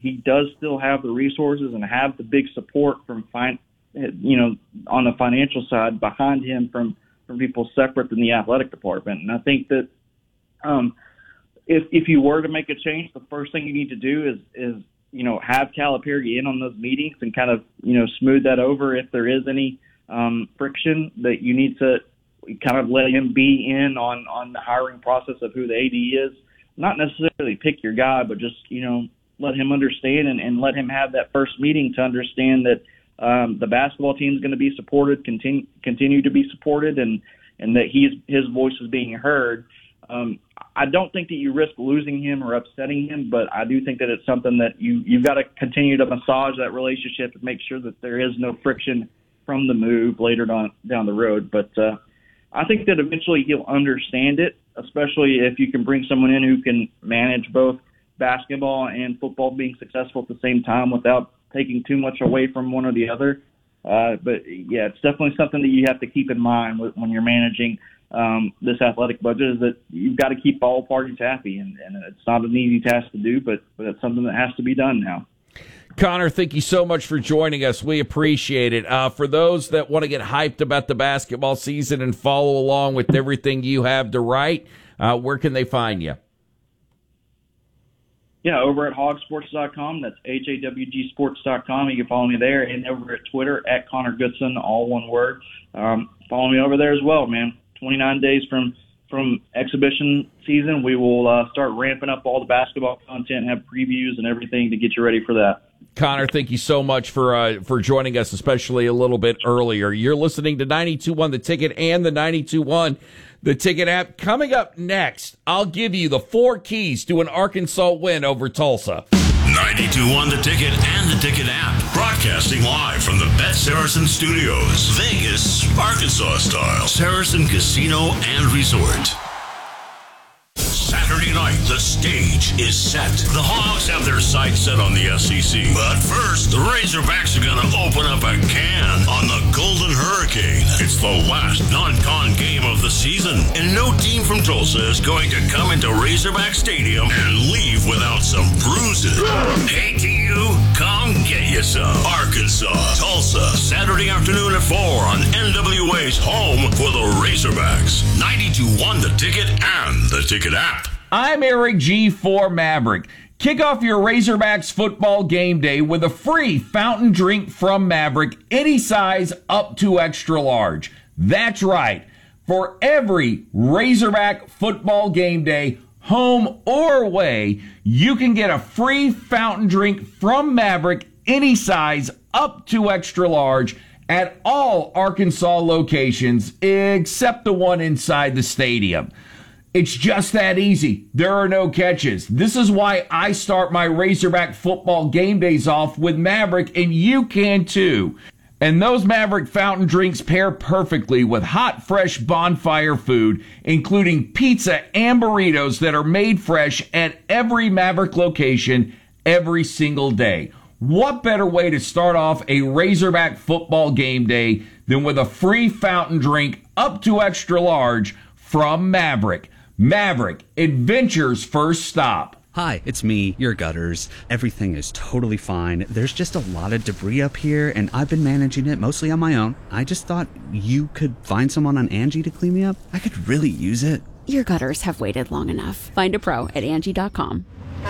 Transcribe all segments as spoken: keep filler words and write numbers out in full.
he does still have the resources and have the big support from fin- you know, on the financial side behind him from, from people separate than the athletic department. And I think that um, if if you were to make a change, the first thing you need to do is is you know have Calipari in on those meetings and kind of you know smooth that over if there is any um, friction that you need to kind of let him be in on on the hiring process of who the A D is. Not necessarily pick your guy, but just you know let him understand and, and let him have that first meeting to understand that um, the basketball team is going to be supported, continue continue to be supported, and and that he's his voice is being heard. Um, I don't think that you risk losing him or upsetting him, but I do think that it's something that you, you've got to continue to massage that relationship and make sure that there is no friction from the move later down, down the road. But uh, I think that eventually he'll understand it, especially if you can bring someone in who can manage both basketball and football being successful at the same time without taking too much away from one or the other. Uh, but, yeah, it's definitely something that you have to keep in mind when you're managing um, this athletic budget, is that you've got to keep all parties happy. And, and it's not an easy task to do, but, but it's something that has to be done now. Connor, thank you so much for joining us. We appreciate it. Uh, for those that want to get hyped about the basketball season and follow along with everything you have to write, uh, where can they find you? Yeah, over at hog sports dot com. That's H A W G sports dot com. You can follow me there, and over at Twitter, at Connor Goodson, all one word. Um, follow me over there as well, man. twenty-nine days from, from exhibition season, we will uh, start ramping up all the basketball content, have previews and everything to get you ready for that. Connor, thank you so much for uh, for joining us, especially a little bit earlier. You're listening to ninety-two point one The Ticket and the ninety-two point one The Ticket app. Coming up next, I'll give you the four keys to an Arkansas win over Tulsa. ninety-two point one The Ticket and the Ticket app. Broadcasting live from the Bet Saracen Studios. Vegas, Arkansas style. Saracen Casino and Resort. Saturday night, the stage is set. The Hogs have their sights set on the S E C. But first, the Razorbacks are going to open up a can on the Golden Hurricane. It's the last non-con game of the season, and no team from Tulsa is going to come into Razorback Stadium and leave without some bruises. Hey to you, come get you some. Arkansas, Tulsa, Saturday afternoon at four on N W A's home for the Razorbacks. ninety-two point one The Ticket and the Ticket app. I'm Eric G. for Maverick. Kick off your Razorbacks football game day with a free fountain drink from Maverick, any size up to extra large. That's right. For every Razorback football game day, home or away, you can get a free fountain drink from Maverick, any size up to extra large, at all Arkansas locations except the one inside the stadium. It's just that easy. There are no catches. This is why I start my Razorback football game days off with Maverick, and you can too. And those Maverick fountain drinks pair perfectly with hot, fresh bonfire food, including pizza and burritos that are made fresh at every Maverick location every single day. What better way to start off a Razorback football game day than with a free fountain drink up to extra large from Maverick? Maverick, adventure's first stop. Hi, it's me, your gutters. Everything is totally fine. There's just a lot of debris up here, and I've been managing it mostly on my own. I just thought you could find someone on Angie to clean me up. I could really use it. Your gutters have waited long enough. Find a pro at Angie dot com.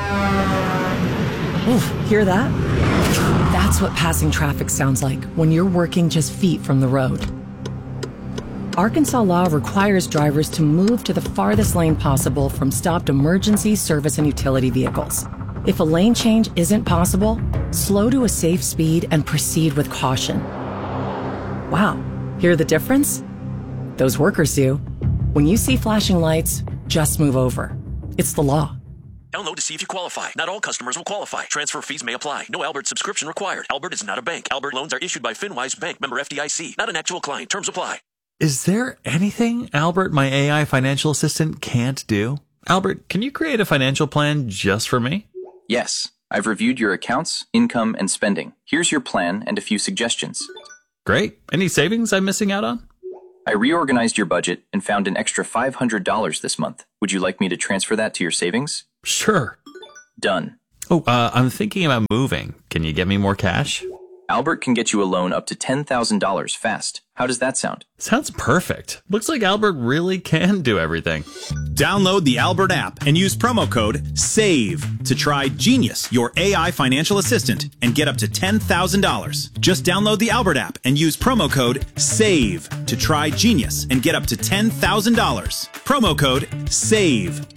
Oof, hear that? That's what passing traffic sounds like when you're working just feet from the road. Arkansas law requires drivers to move to the farthest lane possible from stopped emergency, service, and utility vehicles. If a lane change isn't possible, slow to a safe speed and proceed with caution. Wow, hear the difference? Those workers do. When you see flashing lights, just move over. It's the law. Download to see if you qualify. Not all customers will qualify. Transfer fees may apply. No Albert subscription required. Albert is not a bank. Albert loans are issued by FinWise Bank, member F D I C. Not an actual client. Terms apply. Is there anything Albert, my A I financial assistant, can't do? Albert, can you create a financial plan just for me? Yes. I've reviewed your accounts, income, and spending. Here's your plan and a few suggestions. Great. Any savings I'm missing out on? I reorganized your budget and found an extra five hundred dollars this month. Would you like me to transfer that to your savings? Sure. Done. Oh, uh, I'm thinking about moving. Can you get me more cash? Albert can get you a loan up to ten thousand dollars fast. How does that sound? Sounds perfect. Looks like Albert really can do everything. Download the Albert app and use promo code SAVE to try Genius, your A I financial assistant, and get up to ten thousand dollars. Just download the Albert app and use promo code SAVE to try Genius and get up to ten thousand dollars. Promo code SAVE.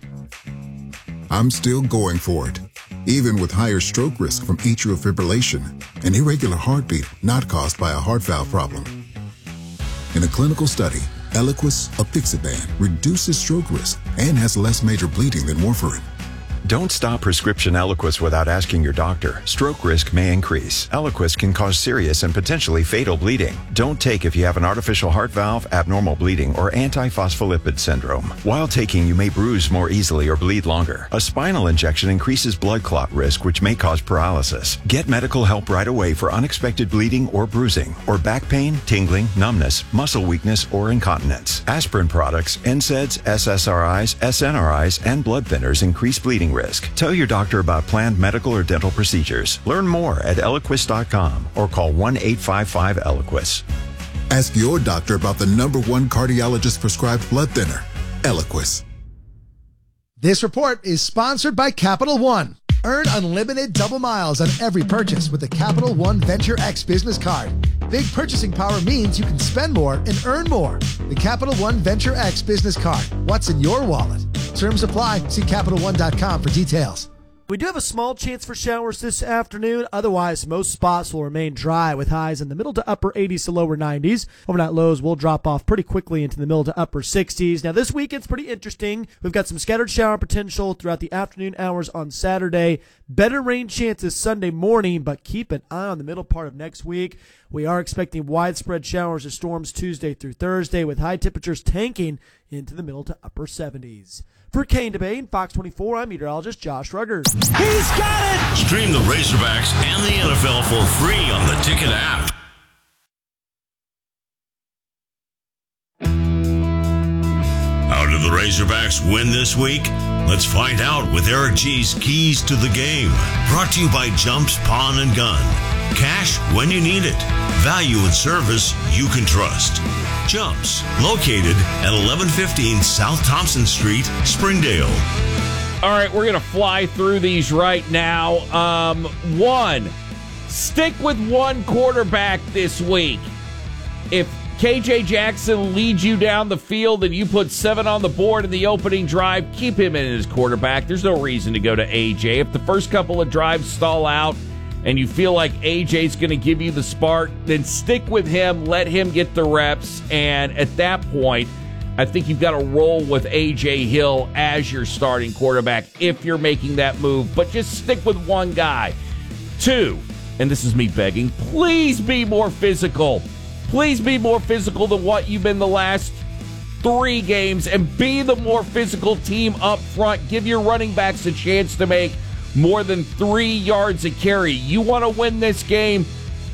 I'm still going for it, even with higher stroke risk from atrial fibrillation, an irregular heartbeat not caused by a heart valve problem. In a clinical study, Eliquis apixaban reduces stroke risk and has less major bleeding than warfarin. Don't stop prescription Eliquis without asking your doctor. Stroke risk may increase. Eliquis can cause serious and potentially fatal bleeding. Don't take if you have an artificial heart valve, abnormal bleeding, or antiphospholipid syndrome. While taking, you may bruise more easily or bleed longer. A spinal injection increases blood clot risk, which may cause paralysis. Get medical help right away for unexpected bleeding or bruising, or back pain, tingling, numbness, muscle weakness, or incontinence. Aspirin products, N SAIDs, S S R Is, S N R Is, and blood thinners increase bleeding risk. Tell your doctor about planned medical or dental procedures. Learn more at Eliquis dot com or call one eight five five Eliquis. Ask your doctor about the number one cardiologist prescribed blood thinner, Eliquis. This report is sponsored by Capital One. Earn unlimited double miles on every purchase with the Capital One Venture X business card. Big purchasing power means you can spend more and earn more. The Capital One Venture X business card. What's in your wallet? Terms apply. See Capital One dot com for details. We do have a small chance for showers this afternoon. Otherwise, most spots will remain dry with highs in the middle to upper eighties to lower nineties. Overnight lows will drop off pretty quickly into the middle to upper sixties. Now, this weekend's pretty interesting. We've got some scattered shower potential throughout the afternoon hours on Saturday. Better rain chances Sunday morning, but keep an eye on the middle part of next week. We are expecting widespread showers or storms Tuesday through Thursday with high temperatures tanking into the middle to upper seventies. For Kane Debate and Fox twenty-four, I'm meteorologist Josh Ruggers. He's got it! Stream the Razorbacks and the N F L for free on the Ticket app. How did the Razorbacks win this week? Let's find out with Eric G's Keys to the Game. Brought to you by Jumps Pawn and Gun. Cash when you need it. Value and service you can trust. Jumps, located at eleven fifteen South Thompson Street, Springdale. All right, we're going to fly through these right now. Um, one, stick with one quarterback this week. If K J Jackson leads you down the field and you put seven on the board in the opening drive, keep him in as quarterback. There's no reason to go to A J. If the first couple of drives stall out and you feel like A J's going to give you the spark, then stick with him, let him get the reps, and at that point, I think you've got to roll with A J Hill as your starting quarterback if you're making that move, but just stick with one guy. Two, and this is me begging, please be more physical. Please be more physical than what you've been the last three games and be the more physical team up front. Give your running backs a chance to make more than three yards a carry. You want to win this game,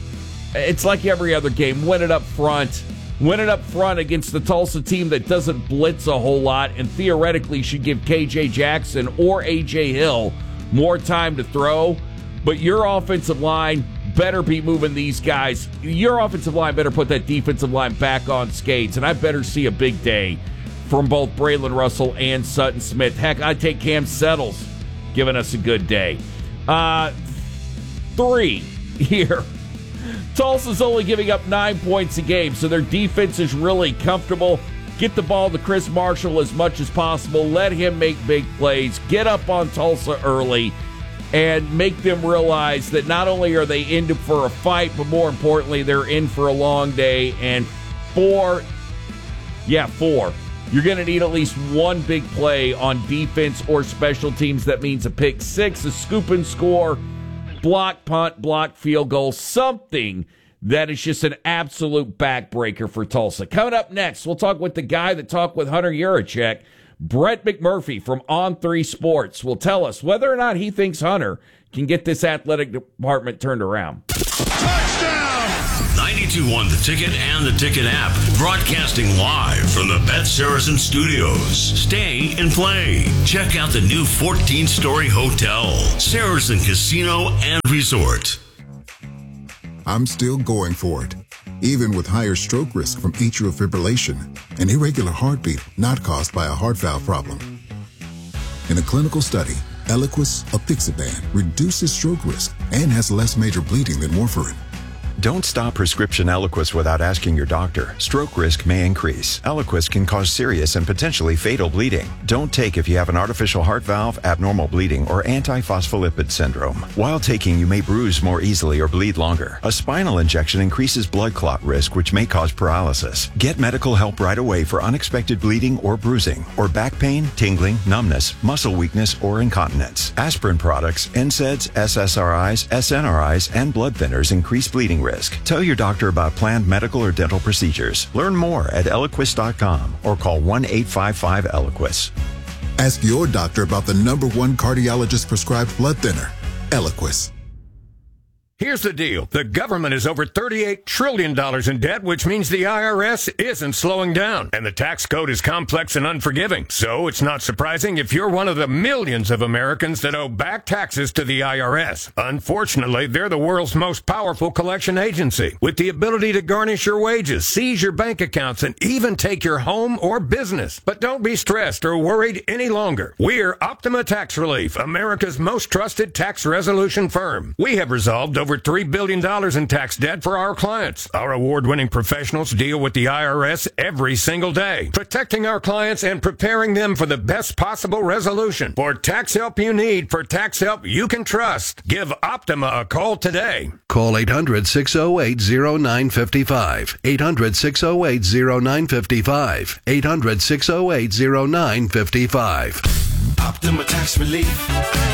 it's like every other game. Win it up front. Win it up front against the Tulsa team that doesn't blitz a whole lot and theoretically should give K J Jackson or A J Hill more time to throw. But your offensive line better be moving these guys. Your offensive line better put that defensive line back on skates. And I better see a big day from both Braylon Russell and Sutton Smith. Heck, I'd take Cam Settles giving us a good day. Uh, three here. Tulsa's only giving up nine points a game, so their defense is really comfortable. Get the ball to Chris Marshall as much as possible. Let him make big plays. Get up on Tulsa early and make them realize that not only are they in for a fight, but more importantly, they're in for a long day. And four, yeah, four. You're going to need at least one big play on defense or special teams. That means a pick six, a scoop and score, block, punt, block, field goal, something that is just an absolute backbreaker for Tulsa. Coming up next, we'll talk with the guy that talked with Hunter Yurachek. Brett McMurphy from On three Sports will tell us whether or not he thinks Hunter can get this athletic department turned around. Touchdown! ninety-two point one The Ticket and The Ticket app, broadcasting live from the Bet Saracen Studios. Stay and play. Check out the new fourteen-story hotel, Saracen Casino and Resort. I'm still going for it, even with higher stroke risk from atrial fibrillation, an irregular heartbeat not caused by a heart valve problem. In a clinical study, Eliquis apixaban reduces stroke risk and has less major bleeding than warfarin. Don't stop prescription Eliquis without asking your doctor. Stroke risk may increase. Eliquis can cause serious and potentially fatal bleeding. Don't take if you have an artificial heart valve, abnormal bleeding, or antiphospholipid syndrome. While taking, you may bruise more easily or bleed longer. A spinal injection increases blood clot risk, which may cause paralysis. Get medical help right away for unexpected bleeding or bruising, or back pain, tingling, numbness, muscle weakness, or incontinence. Aspirin products, N SAIDs, S S R Is, S N R Is, and blood thinners increase bleeding risk. Tell your doctor about planned medical or dental procedures. Learn more at Eliquis dot com or call one eight five five Eliquis. Ask your doctor about the number one cardiologist prescribed blood thinner, Eliquis. Here's the deal. The government is over thirty-eight trillion dollars in debt, which means the I R S isn't slowing down. And the tax code is complex and unforgiving. So it's not surprising if you're one of the millions of Americans that owe back taxes to the I R S. Unfortunately, they're the world's most powerful collection agency, with the ability to garnish your wages, seize your bank accounts, and even take your home or business. But don't be stressed or worried any longer. We're Optima Tax Relief, America's most trusted tax resolution firm. We have resolved over Over three billion dollars in tax debt for our clients. Our award-winning professionals deal with the I R S every single day, protecting our clients and preparing them for the best possible resolution. For tax help you need, for tax help you can trust, give Optima a call today. Call eight hundred, six oh eight, oh nine five five. eight hundred, six oh eight, oh nine five five. eight hundred, six oh eight, oh nine five five. Optima Tax Relief.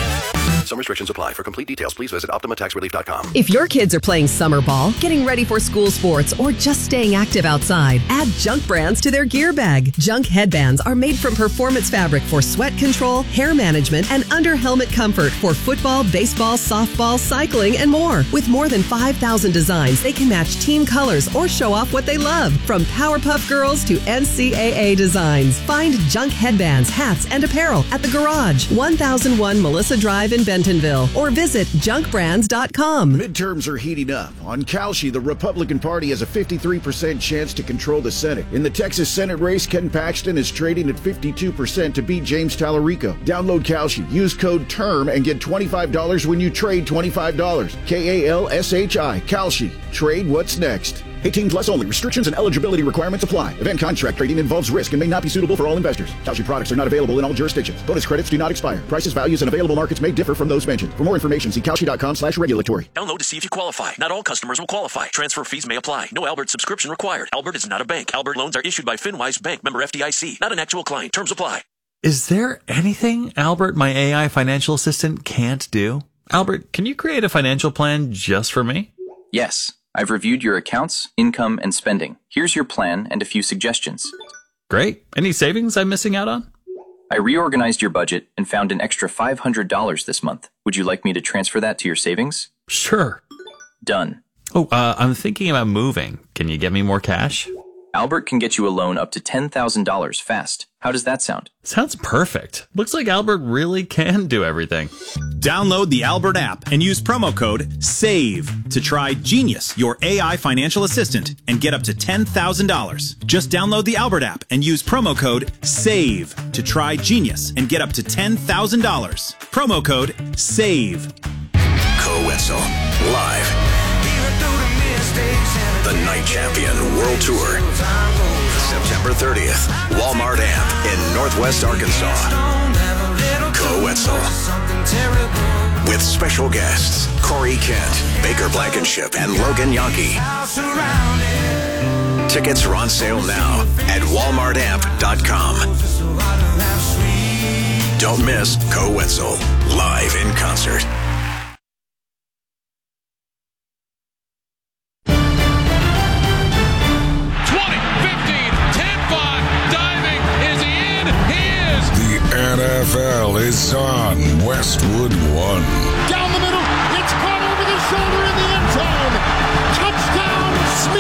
Some restrictions apply. For complete details, please visit Optima Tax Relief dot com. If your kids are playing summer ball, getting ready for school sports, or just staying active outside, add Junk Brands to their gear bag. Junk headbands are made from performance fabric for sweat control, hair management, and under-helmet comfort for football, baseball, softball, cycling, and more. With more than five thousand designs, they can match team colors or show off what they love, from Powerpuff Girls to N C double A designs. Find Junk headbands, hats, and apparel at the Garage, one thousand one Melissa Drive in Bentonville, or visit junk brands dot com. Midterms are heating up. On Calshi, the Republican Party has a fifty-three percent chance to control the Senate. In the Texas Senate race, Ken Paxton is trading at fifty-two percent to beat James Tallarico. Download Calshi, use code TERM, and get twenty-five dollars when you trade twenty-five dollars. K A L S H I, Calshi. Trade what's next. eighteen plus only. Restrictions and eligibility requirements apply. Event contract trading involves risk and may not be suitable for all investors. Kalshi products are not available in all jurisdictions. Bonus credits do not expire. Prices, values, and available markets may differ from those mentioned. For more information, see Kalshi dot com slash regulatory. Download to see if you qualify. Not all customers will qualify. Transfer fees may apply. No Albert subscription required. Albert is not a bank. Albert loans are issued by FinWise Bank, member F D I C. Not an actual client. Terms apply. Is there anything Albert, my A I financial assistant, can't do? Albert, can you create a financial plan just for me? Yes. I've reviewed your accounts, income, and spending. Here's your plan and a few suggestions. Great. Any savings I'm missing out on? I reorganized your budget and found an extra five hundred dollars this month. Would you like me to transfer that to your savings? Sure. Done. Oh, uh, I'm thinking about moving. Can you get me more cash? Albert can get you a loan up to ten thousand dollars fast. How does that sound? Sounds perfect. Looks like Albert really can do everything. Download the Albert app and use promo code SAVE to try Genius, your A I financial assistant, and get up to ten thousand dollars. Just download the Albert app and use promo code SAVE to try Genius and get up to ten thousand dollars. Promo code SAVE. Coetzel, live. The Night Champion World Tour. September thirtieth, Walmart Amp in Northwest Arkansas. Coetzel. With special guests, Corey Kent, Baker Blankenship, and Logan Yankee. Tickets are on sale now at walmart amp dot com. Don't miss Coetzel, live in concert. N F L is on Westwood One. Down the middle, it's caught over the shoulder in the end zone. Touchdown,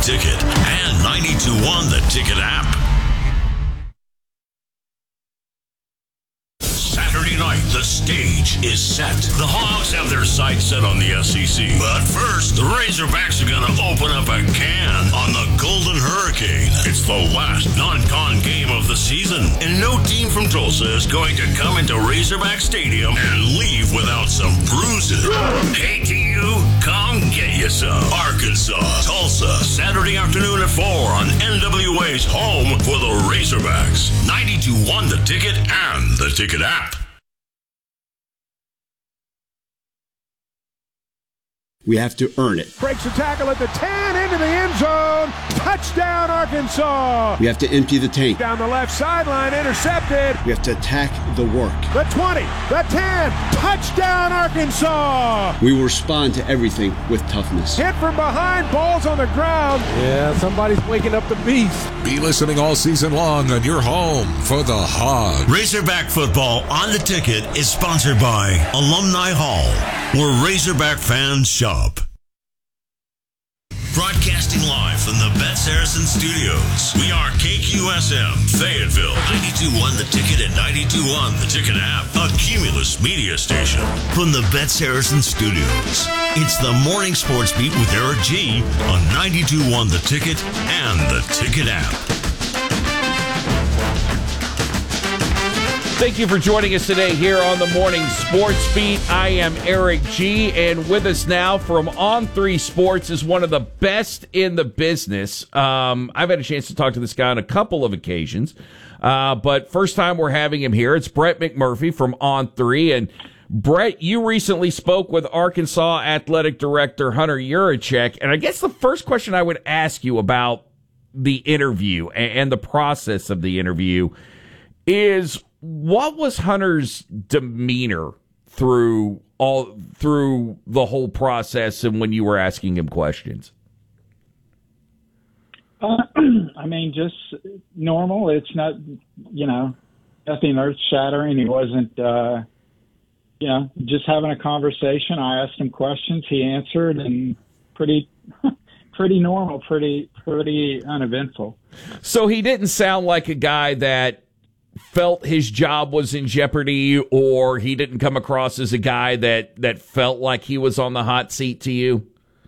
Ticket and ninety-two one The Ticket app. Saturday night, the stage is set. The Hawks have their sights set on the S E C. But first, the Razorbacks are going to open up a can on the Golden Hurricane. It's the last non-con game of the season, and no team from Tulsa is going to come into Razorback Stadium and leave without some bruises. Hey to you, come get you some. Arkansas, Tulsa, Saturday afternoon at four on N W A's home for the Razorbacks. ninety-two one The Ticket and the Ticket app. We have to earn it. Breaks the tackle at the ten, into the end zone. Touchdown, Arkansas. We have to empty the tank. Down the left sideline, intercepted. We have to attack the work. The twenty, the ten, touchdown, Arkansas. We will respond to everything with toughness. Hit from behind, balls on the ground. Yeah, somebody's waking up the beast. Be listening all season long on your home for the Hogs. Razorback football on the Ticket is sponsored by Alumni Hall, where Razorback fans shop. Broadcasting live from the Bet Saracen Studios. We are K Q S M, Fayetteville, ninety-two one The Ticket and ninety-two one The Ticket app, a Cumulus media station from the Bet Saracen Studios. It's the Morning Sports Beat with Eric G on ninety-two one The Ticket and the Ticket app. Thank you for joining us today here on the Morning Sports Beat. I am Eric G, and with us now from On three Sports is one of the best in the business. Um, I've had a chance to talk to this guy on a couple of occasions, uh, but first time we're having him here. It's Brett McMurphy from On three, and Brett, you recently spoke with Arkansas Athletic Director Hunter Yurachek, and I guess the first question I would ask you about the interview and the process of the interview is, what was Hunter's demeanor through all through the whole process and when you were asking him questions? Uh, I mean, just normal. It's not, you know, nothing earth-shattering. He wasn't, uh, you know, just having a conversation. I asked him questions. He answered, and pretty pretty normal, pretty pretty uneventful. So he didn't sound like a guy that felt his job was in jeopardy, or he didn't come across as a guy that, that felt like he was on the hot seat to you?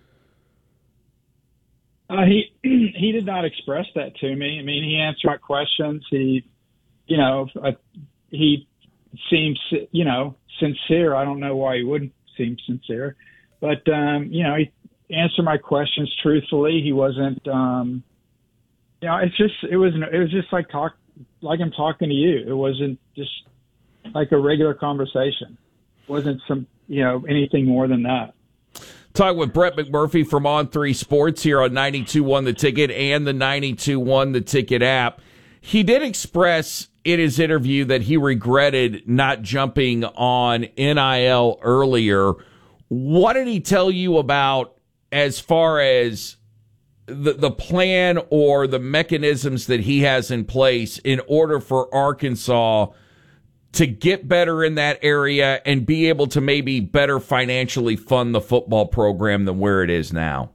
Uh, he he did not express that to me. I mean, he answered my questions. He, you know, uh, he seemed, you know, sincere. I don't know why he wouldn't seem sincere, but um, you know, he answered my questions truthfully. He wasn't, um, you know, it's just it was it was just like talk. like I'm talking to you. It wasn't just like a regular conversation. It wasn't some, you know, anything more than that. Talking with Brett McMurphy from On three Sports here on ninety-two one The Ticket and the ninety-two one The Ticket app. He did express in his interview that he regretted not jumping on N I L earlier. What did he tell you about as far as the the plan or the mechanisms that he has in place in order for Arkansas to get better in that area and be able to maybe better financially fund the football program than where it is now?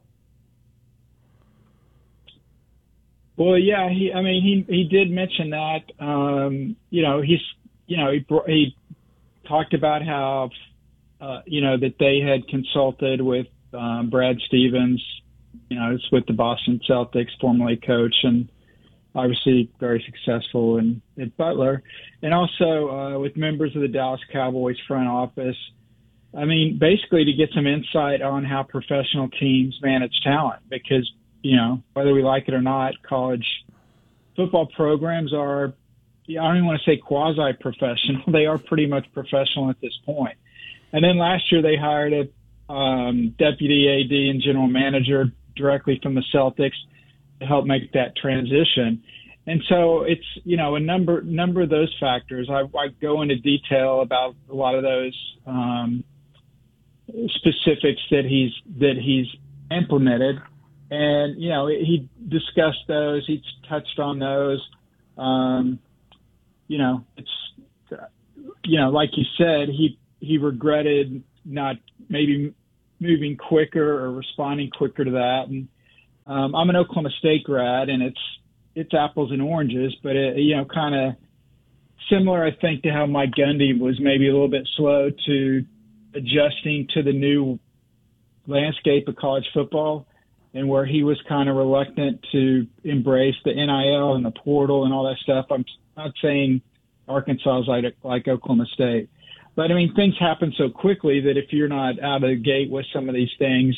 Well, yeah, he, I mean, he, he did mention that, um, you know, he's, you know, he, he talked about how, uh, you know, that they had consulted with um, Brad Stevens. You know, it's with the Boston Celtics, formerly coach, and obviously very successful in, at Butler, and also uh, with members of the Dallas Cowboys front office. I mean, basically to get some insight on how professional teams manage talent, because, you know, whether we like it or not, college football programs are, I don't even want to say quasi-professional. They are pretty much professional at this point. And then last year they hired a um, deputy A D and general manager directly from the Celtics to help make that transition. And so it's, you know, a number number of those factors. I, I go into detail about a lot of those um, specifics that he's that he's implemented. And, you know, he discussed those. He touched on those. Um, you know, it's, you know, like you said, he, he regretted not maybe moving quicker or responding quicker to that. And, Um, I'm an Oklahoma State grad, and it's it's apples and oranges, but it, you know, kind of similar, I think, to how Mike Gundy was maybe a little bit slow to adjusting to the new landscape of college football, and where he was kind of reluctant to embrace the N I L and the portal and all that stuff. I'm not saying Arkansas is like, like Oklahoma State, but I mean, things happen so quickly that if you're not out of the gate with some of these things,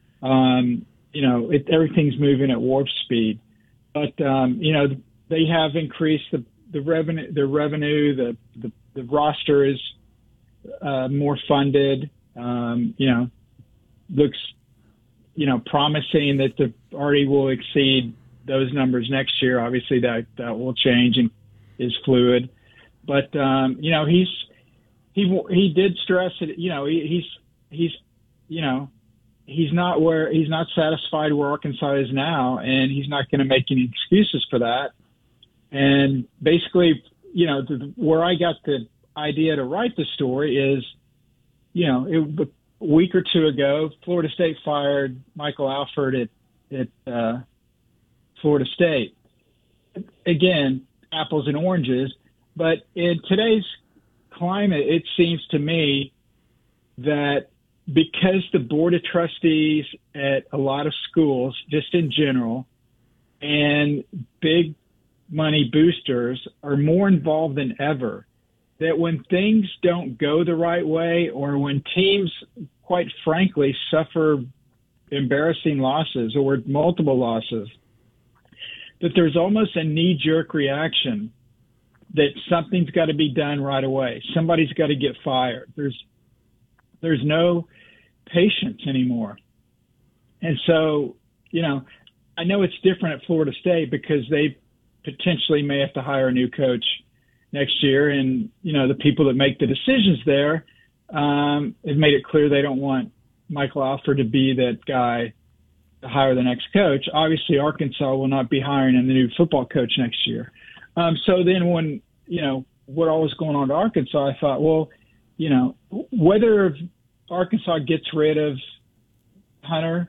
um, you know, it, everything's moving at warp speed. But, um, you know, they have increased the, the revenue, the revenue, the, the, the roster is uh, more funded, um, you know, looks, you know, promising that the already will exceed those numbers next year. Obviously that, that will change and is fluid, but, um, you know, he's, he, he did stress it, you know, he, he's, he's, you know, he's not where he's not satisfied where Arkansas is now, and he's not going to make any excuses for that. And basically, you know, the, where I got the idea to write the story is, you know, it, a week or two ago, Florida State fired Michael Alford at, at uh, Florida State. Again, apples and oranges. But in today's climate, it seems to me that because the board of trustees at a lot of schools, just in general, and big money boosters are more involved than ever, that when things don't go the right way, or when teams, quite frankly, suffer embarrassing losses or multiple losses, that there's almost a knee-jerk reaction that something's got to be done right away. Somebody's got to get fired. There's there's no patience anymore. And so, you know, I know it's different at Florida State because they potentially may have to hire a new coach next year. And, you know, the people that make the decisions there um, have made it clear they don't want Michael Alford to be that guy to hire the next coach. Obviously, Arkansas will not be hiring a new football coach next year. Um, so then when, you know, what all was going on to Arkansas, I thought, well, you know, whether Arkansas gets rid of Hunter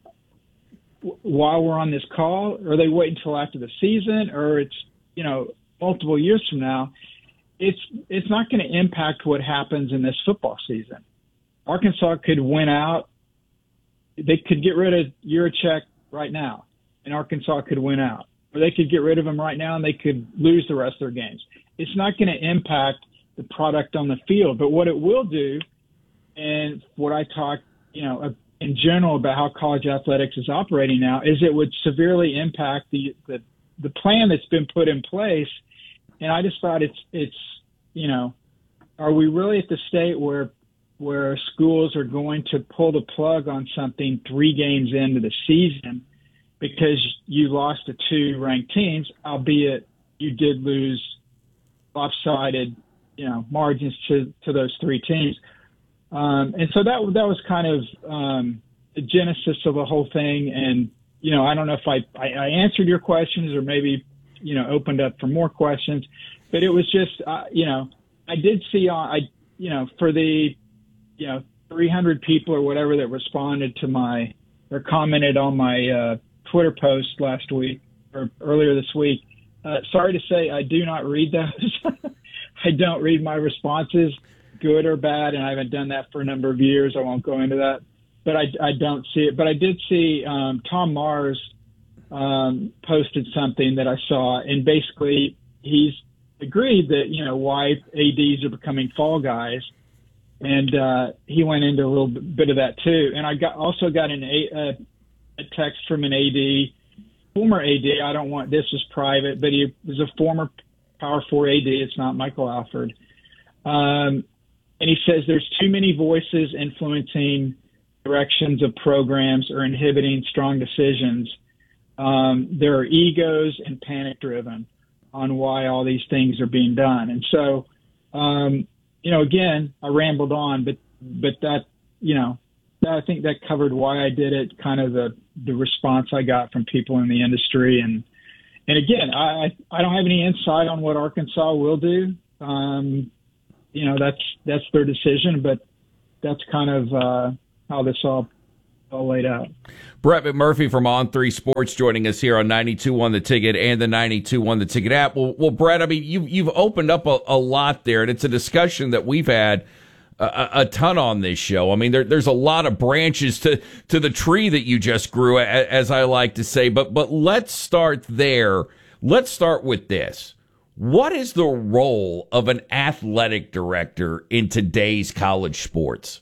while we're on this call, or they wait until after the season, or it's, you know, multiple years from now, it's it's not going to impact what happens in this football season. Arkansas could win out. They could get rid of Yurachek right now, and Arkansas could win out. Or they could get rid of him right now, and they could lose the rest of their games. It's not going to impact the product on the field. But what it will do, and what I talk, you know, in general about how college athletics is operating now, is it would severely impact the, the, the plan that's been put in place. And I just thought it's, it's, you know, are we really at the state where, where schools are going to pull the plug on something three games into the season because you lost to two ranked teams, albeit you did lose lopsided, you know, margins to, to those three teams. Um, and so that that was kind of um, the genesis of the whole thing. And, you know, I don't know if I, I, I answered your questions or maybe, you know, opened up for more questions. But it was just, uh, you know, I did see, on, I you know, for the, you know, three hundred people or whatever that responded to my or commented on my uh, Twitter post last week or earlier this week, uh, sorry to say I do not read those. I don't read my responses, good or bad, and I haven't done that for a number of years. I won't go into that, but I, I don't see it. But I did see um, Tom Mars um, posted something that I saw, and basically he's agreed that, you know, why A Ds are becoming fall guys, and uh, he went into a little bit of that too. And I got also got an a, a, a text from an A D, former A D. I don't want this is private, but he was a former Power Four A D. It's not Michael Alford. Um, and he says there's too many voices influencing directions of programs or inhibiting strong decisions. Um, there are egos and panic driven on why all these things are being done. And so, um, you know, again, I rambled on, but, but that, you know, that, I think that covered why I did it, kind of the, the response I got from people in the industry. And, and again, I, I don't have any insight on what Arkansas will do. Um, you know, that's, that's their decision, but that's kind of, uh, how this all all laid out. Brett McMurphy from On three Sports joining us here on ninety-two point one The Ticket and the ninety-two point one The Ticket app. Well, well Brett, I mean, you've, you've opened up a, a lot there, and it's a discussion that we've had a, a ton on this show. I mean, there, there's a lot of branches to, to the tree that you just grew, as I like to say. But, but let's start there. Let's start with this. What is the role of an athletic director in today's college sports?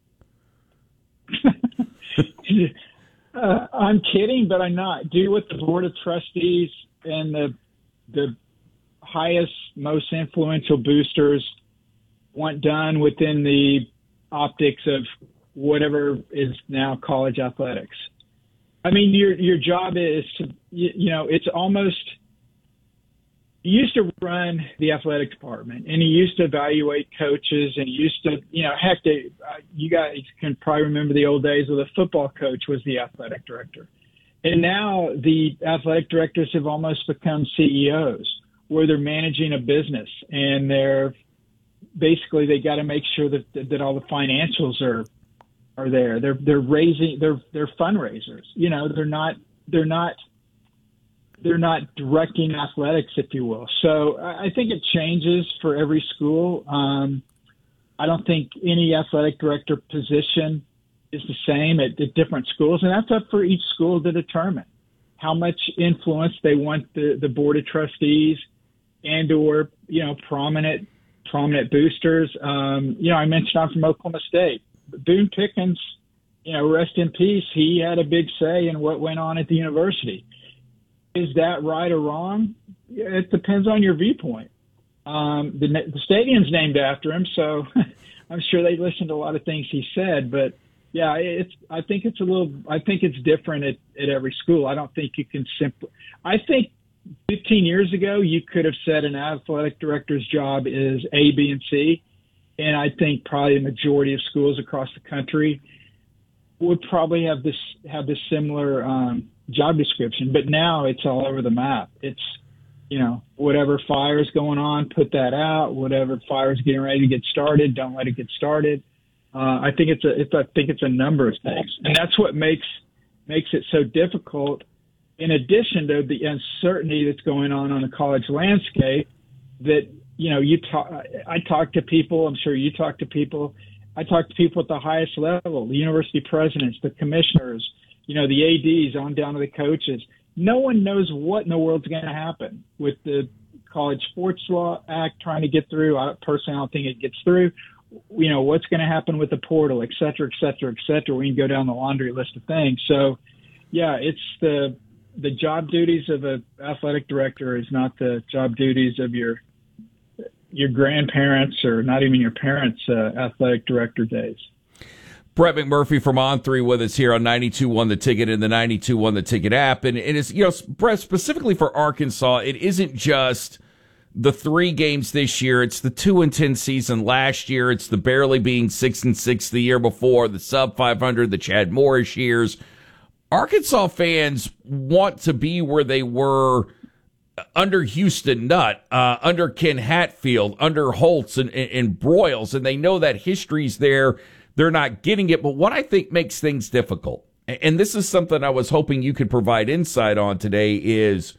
uh, I'm kidding, but I'm not. Do what the Board of Trustees and the the highest, most influential boosters want done within the optics of whatever is now college athletics. I mean, your your job is to, you, you know, it's almost. You used to run the athletic department, and he used to evaluate coaches, and he used to, you know, heck, they, uh, you guys can probably remember the old days where the football coach was the athletic director. And now the athletic directors have almost become C E Os, where they're managing a business, and they're basically, they got to make sure that, that all the financials are, are there. They're, they're raising, they're, they're fundraisers. You know, they're not, they're not, they're not directing athletics, if you will. So I think it changes for every school. Um, I don't think any athletic director position is the same at, at different schools, and that's up for each school to determine how much influence they want the, the board of trustees and or, you know, prominent prominent boosters. Um, you know, I mentioned I'm from Oklahoma State. Boone Pickens, you know, rest in peace, he had a big say in what went on at the university. Is that right or wrong? It depends on your viewpoint. Um, the, the stadium's named after him, so I'm sure they listened to a lot of things he said. But yeah, it's. I think it's a little. I think it's different at, at every school. I don't think you can simply. I think fifteen years ago you could have said an athletic director's job is A, B, and C, and I think probably the majority of schools across the country would probably have this have this similar. Um, job description, but now it's all over the map. It's, you know, whatever fire's going on, put that out. Whatever fire's getting ready to get started, don't let it get started. Uh, I think it's a, it's, I think it's a number of things, and that's what makes makes it so difficult. In addition to the uncertainty that's going on on the college landscape, that you know, you talk. I talk to people. I'm sure you talk to people. I talk to people at the highest level: the university presidents, the commissioners. You know, the A Ds on down to the coaches. No one knows what in the world's going to happen with the College Sports Law Act trying to get through. I personally don't think it gets through. You know, what's going to happen with the portal, et cetera, et cetera, et cetera. We can go down the laundry list of things. So, yeah, it's the the job duties of an athletic director is not the job duties of your your grandparents or not even your parents' uh, athletic director days. Brett McMurphy from On three with us here on ninety-two point one The Ticket and the ninety-two point one The Ticket app. And, and it's, you know, Brett, specifically for Arkansas, it isn't just the three games this year. It's the two and ten season last year. It's the barely being six and six the year before, the sub five hundred, the Chad Morris years. Arkansas fans want to be where they were under Houston Nutt, uh, under Ken Hatfield, under Holtz and, and, and Broyles, and they know that history's there. They're not getting it. But what I think makes things difficult, and this is something I was hoping you could provide insight on today, is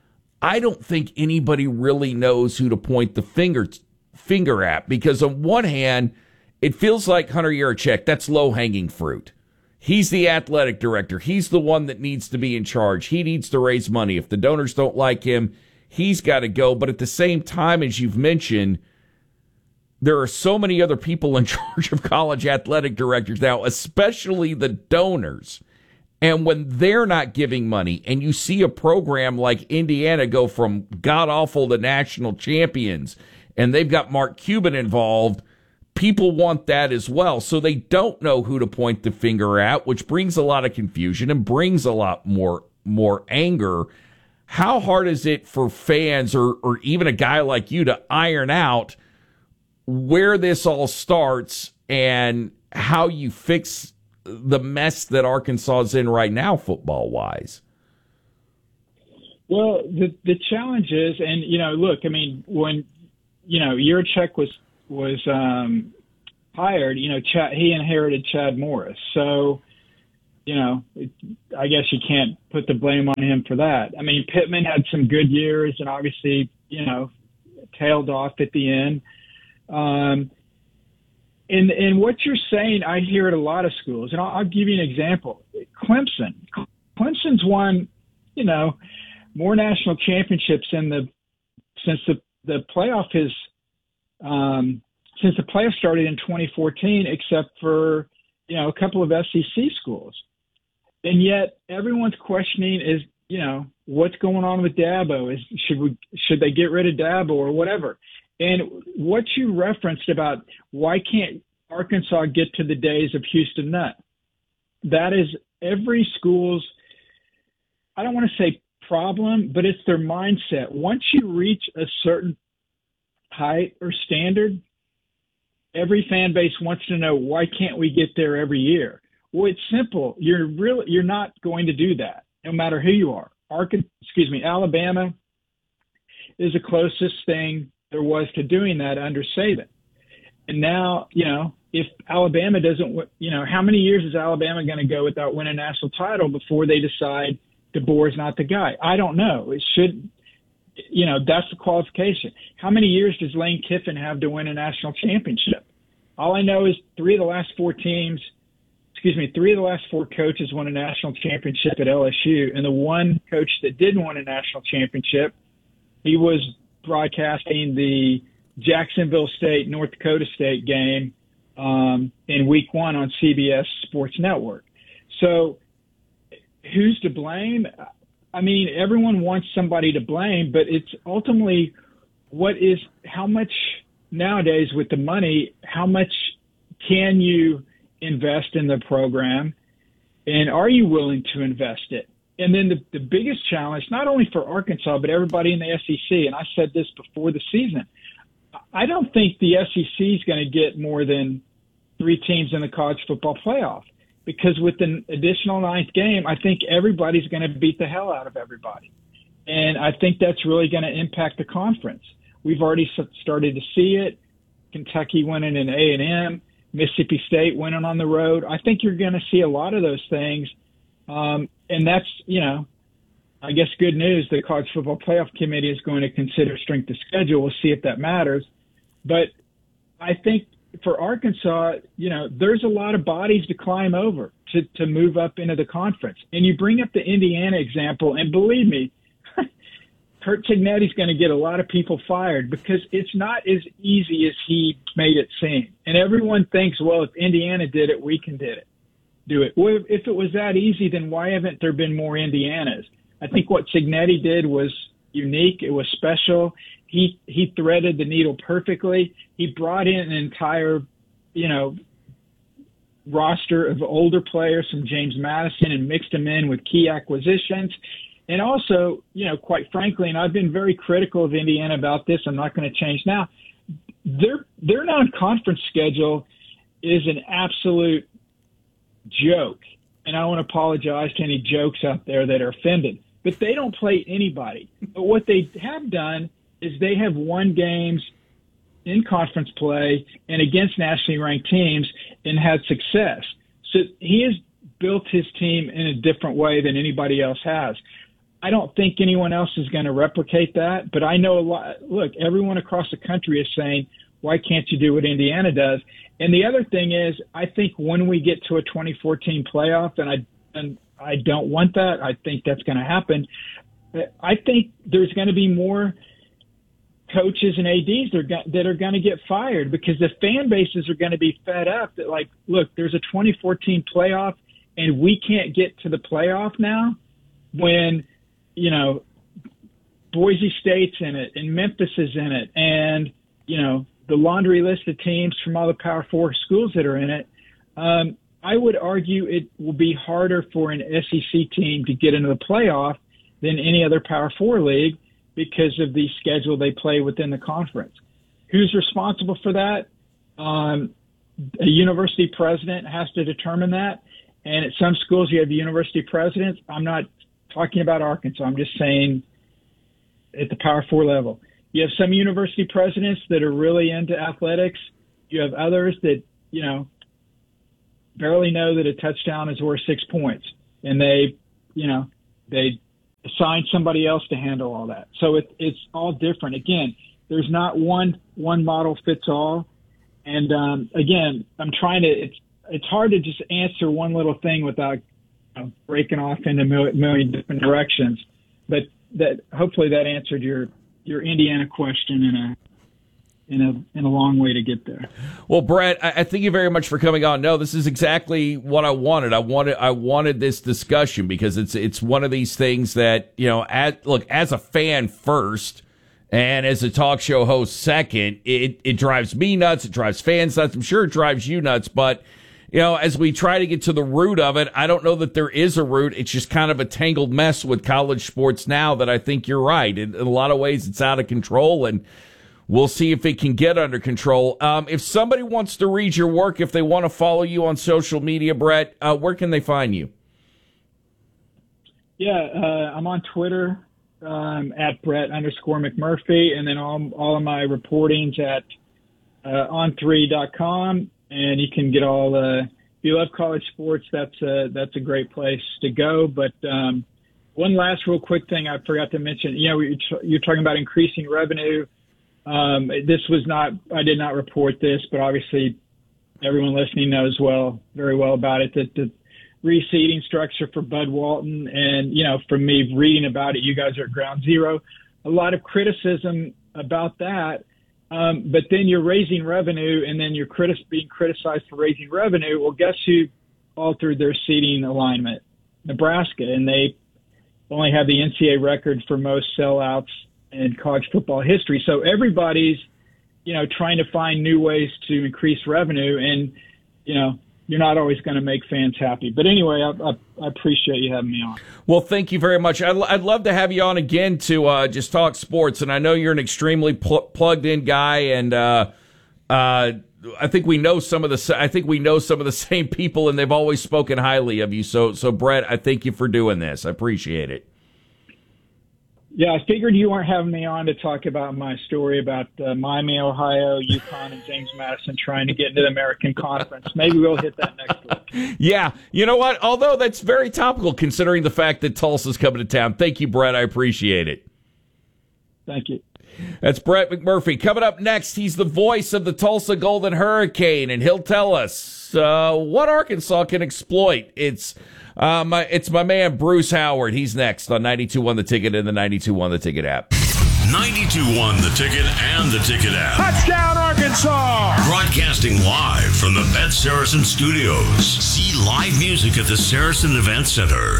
I don't think anybody really knows who to point the finger finger at. Because on one hand, it feels like Hunter Yurachek, that's low-hanging fruit. He's the athletic director. He's the one that needs to be in charge. He needs to raise money. If the donors don't like him, he's got to go. But at the same time, as you've mentioned, there are so many other people in charge of college athletic directors now, especially the donors. And when they're not giving money and you see a program like Indiana go from god-awful to national champions, and they've got Mark Cuban involved, people want that as well. So they don't know who to point the finger at, which brings a lot of confusion and brings a lot more, more anger. How hard is it for fans or, or even a guy like you to iron out where this all starts and how you fix the mess that Arkansas is in right now, football wise? Well, the the challenge is, and you know, look, I mean, when you know Yurachek was was um, hired, you know, Chad, he inherited Chad Morris, so you know, it, I guess you can't put the blame on him for that. I mean, Pittman had some good years and obviously, you know, tailed off at the end. Um, and, and what you're saying, I hear at a lot of schools, and I'll, I'll give you an example. Clemson. Clemson's won, you know, more national championships in the since the, the playoff has um, since the playoff started in twenty fourteen, except for, you know, a couple of S E C schools. And yet everyone's questioning is, you know, what's going on with Dabo? Is should we should they get rid of Dabo or whatever? And what you referenced about why can't Arkansas get to the days of Houston Nutt? That is every school's, I don't want to say problem, but it's their mindset. Once you reach a certain height or standard, every fan base wants to know, why can't we get there every year? Well, it's simple. You're really, you're not going to do that, no matter who you are. Arkansas, excuse me, Alabama is the closest thing there was to doing that under Saban. And now, you know, if Alabama doesn't, you know, how many years is Alabama going to go without winning a national title before they decide DeBoer's not the guy? I don't know. It should, you know, that's the qualification. How many years does Lane Kiffin have to win a national championship? All I know is three of the last four teams, excuse me, three of the last four coaches won a national championship at L S U. And the one coach that didn't win a national championship, he was broadcasting the Jacksonville State, North Dakota State game um, in week one on C B S Sports Network. So who's to blame? I mean, everyone wants somebody to blame, but it's ultimately what is, how much nowadays with the money, how much can you invest in the program, and are you willing to invest it? And then the, the biggest challenge, not only for Arkansas, but everybody in the S E C, and I said this before the season, I don't think the S E C is going to get more than three teams in the college football playoff, because with an additional ninth game, I think everybody's going to beat the hell out of everybody. And I think that's really going to impact the conference. We've already started to see it. Kentucky winning in A and M, Mississippi State winning on the road. I think you're going to see a lot of those things. Um, and that's, you know, I guess good news. The College Football Playoff Committee is going to consider strength of schedule. We'll see if that matters. But I think for Arkansas, you know, there's a lot of bodies to climb over to, to move up into the conference. And you bring up the Indiana example, and believe me, Curt Cignetti's going to get a lot of people fired because it's not as easy as he made it seem. And everyone thinks, well, if Indiana did it, we can did it. Do it. Well, if it was that easy, then why haven't there been more Indianas? I think what Cignetti did was unique. It was special. He he threaded the needle perfectly. He brought in an entire, you know, roster of older players from James Madison and mixed them in with key acquisitions. And also, you know, quite frankly, and I've been very critical of Indiana about this, I'm not going to change now, their their non-conference schedule is an absolute joke. And I want to apologize to any jokes out there that are offended. But they don't play anybody. But what they have done is they have won games in conference play and against nationally ranked teams and had success. So he has built his team in a different way than anybody else has. I don't think anyone else is going to replicate that, but I know a lot. Look, everyone across the country is saying, why can't you do what Indiana does? And the other thing is, I think when we get to a twenty fourteen playoff, and I and I don't want that, I think that's going to happen. I think there's going to be more coaches and A Ds that are, that are going to get fired because the fan bases are going to be fed up that, like, look, there's a twenty fourteen playoff and we can't get to the playoff now when, you know, Boise State's in it and Memphis is in it and, you know, the laundry list of teams from all the Power Four schools that are in it. Um, I would argue it will be harder for an S E C team to get into the playoff than any other Power Four league because of the schedule they play within the conference. Who's responsible for that? Um, a university president has to determine that. And at some schools you have university presidents. I'm not talking about Arkansas. I'm just saying at the Power Four level. You have some university presidents that are really into athletics. You have others that, you know, barely know that a touchdown is worth six points. And they, you know, they assign somebody else to handle all that. So it, it's all different. Again, there's not one one model fits all. And um, again, I'm trying to. It's it's hard to just answer one little thing without you know, breaking off into a million different directions. But that hopefully that answered your your Indiana question in a in a in a long way to get there. Well, Brett, I, I thank you very much for coming on. No, this is exactly what I wanted. I wanted I wanted this discussion because it's it's one of these things that, you know, at, look, as a fan first and as a talk show host second, it it drives me nuts. It drives fans nuts. I'm sure it drives you nuts. But, you know, as we try to get to the root of it, I don't know that there is a root. It's just kind of a tangled mess with college sports now that I think you're right. In, in a lot of ways, it's out of control, and we'll see if it can get under control. Um, if somebody wants to read your work, if they want to follow you on social media, Brett, uh, where can they find you? Yeah, uh, I'm on Twitter um, at Brett underscore McMurphy, and then all, all of my reporting's at uh, on three dot com, and you can get all the. Uh, if you love college sports, that's a, that's a great place to go. But um, one last real quick thing I forgot to mention. You know, you're talking about increasing revenue. Um, this was not, I did not report this, but obviously everyone listening knows well, very well about it, that the reseeding structure for Bud Walton, and, you know, from me reading about it, you guys are at ground zero, a lot of criticism about that. Um, but then you're raising revenue, and then you're critic- being criticized for raising revenue. Well, guess who altered their seeding alignment? Nebraska, and they only have the N C double A record for most sellouts in college football history. So everybody's, you know, trying to find new ways to increase revenue, and, you know, you're not always going to make fans happy. But anyway, I, I, I appreciate you having me on. Well, thank you very much. I'd, I'd love to have you on again to uh, just talk sports, and I know you're an extremely pl- plugged-in guy, and uh, uh, I think we know some of the I think we know some of the same people, and they've always spoken highly of you. So, so Brett, I thank you for doing this. I appreciate it. Yeah, I figured you weren't having me on to talk about my story about uh, Miami, Ohio, UConn, and James Madison trying to get into the American Conference. Maybe we'll hit that next week. Yeah, you know what? Although that's very topical considering the fact that Tulsa's coming to town. Thank you, Brett. I appreciate it. Thank you. That's Brett McMurphy. Coming up next, he's the voice of the Tulsa Golden Hurricane, and he'll tell us uh, what Arkansas can exploit. It's uh, my, it's my man, Bruce Howard. He's next on ninety-two point one The Ticket and the ninety-two point one The Ticket app. ninety-two point one The Ticket and The Ticket app. Touchdown, Arkansas! Broadcasting live from the Bet Saracen Studios. See live music at the Saracen Event Center.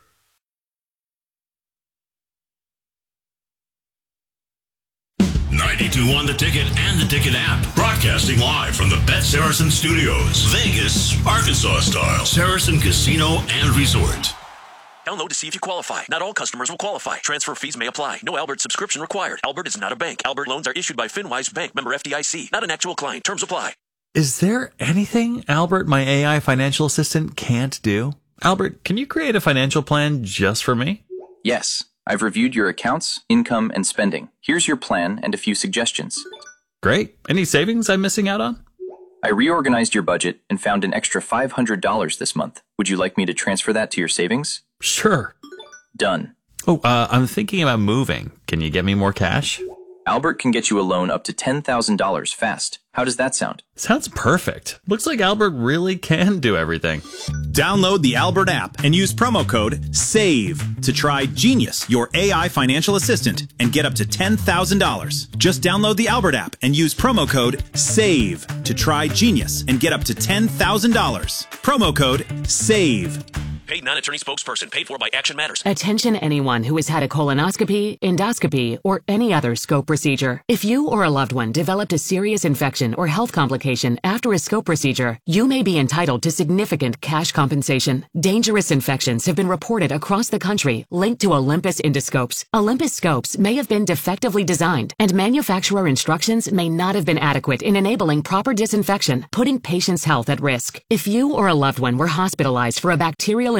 ninety-two point one The Ticket and The Ticket app. Broadcasting live from the Bet Saracen Studios. Vegas, Arkansas style. Saracen Casino and Resort. Download to see if you qualify. Not all customers will qualify. Transfer fees may apply. No Albert subscription required. Albert is not a bank. Albert loans are issued by FinWise Bank, member F D I C. Not an actual client. Terms apply. Is there anything Albert, my A I financial assistant, can't do? Albert, can you create a financial plan just for me? Yes. I've reviewed your accounts, income, and spending. Here's your plan and a few suggestions. Great. Any savings I'm missing out on? I reorganized your budget and found an extra five hundred dollars this month. Would you like me to transfer that to your savings? Sure. Done. Oh, uh, I'm thinking about moving. Can you get me more cash? Albert can get you a loan up to ten thousand dollars fast. How does that sound? Sounds perfect. Looks like Albert really can do everything. Download the Albert app and use promo code SAVE to try Genius, your A I financial assistant, and get up to ten thousand dollars. Just download the Albert app and use promo code SAVE to try Genius and get up to ten thousand dollars. Promo code SAVE. Paid non-attorney spokesperson. Paid for by Action Matters. Attention anyone who has had a colonoscopy, endoscopy, or any other scope procedure. If you or a loved one developed a serious infection or health complication after a scope procedure, you may be entitled to significant cash compensation. Dangerous infections have been reported across the country linked to Olympus endoscopes. Olympus scopes may have been defectively designed, and manufacturer instructions may not have been adequate in enabling proper disinfection, putting patients' health at risk. If you or a loved one were hospitalized for a bacterial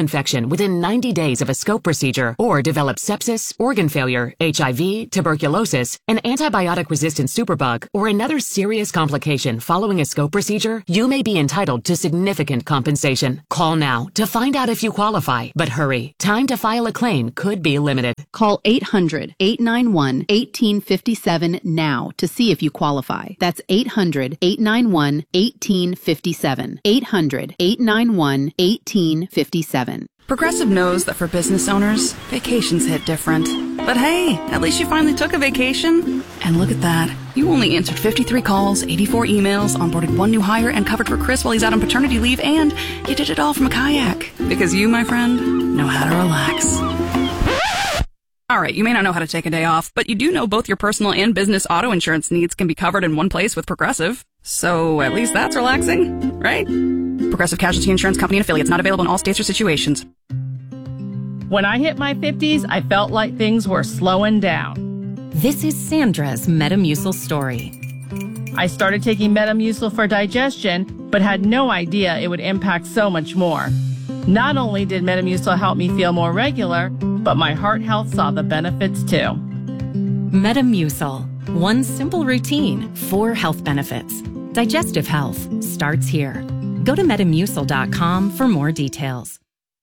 infection within ninety days of a scope procedure or develop sepsis, organ failure, H I V, tuberculosis, an antibiotic-resistant superbug, or another serious complication following a scope procedure, you may be entitled to significant compensation. Call now to find out if you qualify. But hurry, time to file a claim could be limited. Call eight hundred, eight nine one, one eight five seven now to see if you qualify. That's eight hundred, eight nine one, one eight five seven. eight hundred, eight nine one, one eight five seven. Progressive knows that for business owners, vacations hit different. But hey, at least you finally took a vacation. And look at that. You only answered fifty-three calls, eighty-four emails, onboarded one new hire, and covered for Chris while he's out on paternity leave, and you did it all from a kayak. Because you, my friend, know how to relax. All right, you may not know how to take a day off, but you do know both your personal and business auto insurance needs can be covered in one place with Progressive. So at least that's relaxing, right? Progressive Casualty Insurance Company and affiliates, not available in all states or situations. When I hit my fifties, I felt like things were slowing down. This is Sandra's Metamucil story. I started taking Metamucil for digestion, but had no idea it would impact so much more. Not only did Metamucil help me feel more regular, but my heart health saw the benefits too. Metamucil. One simple routine, four health benefits. Digestive health starts here. Go to metamucil dot com for more details.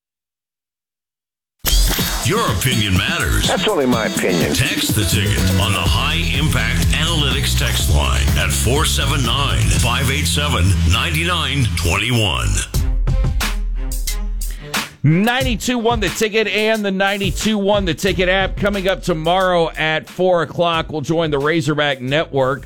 Your opinion matters. That's only my opinion. Text the ticket on the High Impact Analytics text line at four seven nine, five eight seven, nine nine two one. ninety-two one The Ticket and the ninety-two one The Ticket app. Coming up tomorrow at four o'clock, we'll join the Razorback Network